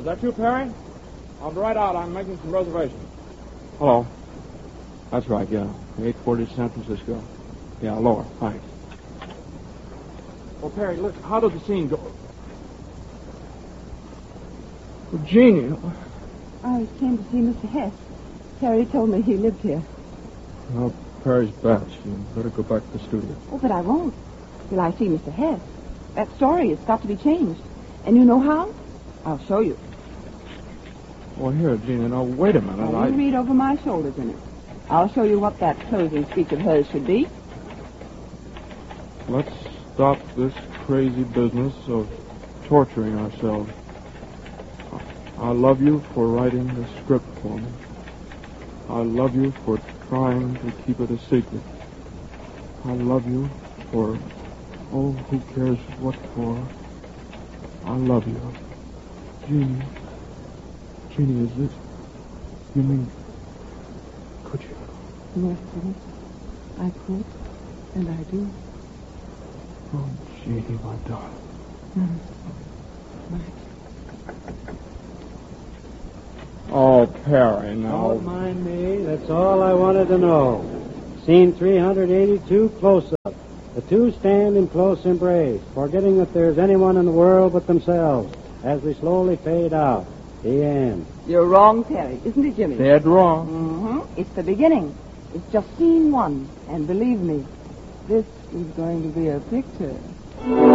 is that you, Perry? I'll be right out. I'm making some reservations. Hello. That's right, yeah. 840 San Francisco. Yeah, lower. Thanks. Well, Perry, look, how did the scene go? Well, Jeannie. I came to see Mr. Hess. Terry told me he lived here. Well, Perry's bad. You better go back to the studio. Oh, but I won't. Till I see Mr. Hess. That story has got to be changed. And you know how? I'll show you. Well, here, Jeannie, now, wait a minute. Now, you read over my shoulders in it. I'll show you what that closing speech of hers should be. Let's stop this crazy business of torturing ourselves. I love you for writing the script for me. I love you for trying to keep it a secret. I love you for, oh, who cares what for. I love you. Jeannie. Jeannie, is this... You mean... Could you? Yes, Philip. I could, and I do. Oh, Jeannie, my darling. Right. Oh, Perry, now. Don't mind me. That's all I wanted to know. Scene 382, close-up. The two stand in close embrace, forgetting that there's anyone in the world but themselves, as they slowly fade out. The end. You're wrong, Terry, isn't it, Jimmy? Dead wrong. Mm-hmm. It's the beginning. It's just scene one. And believe me, this is going to be a picture.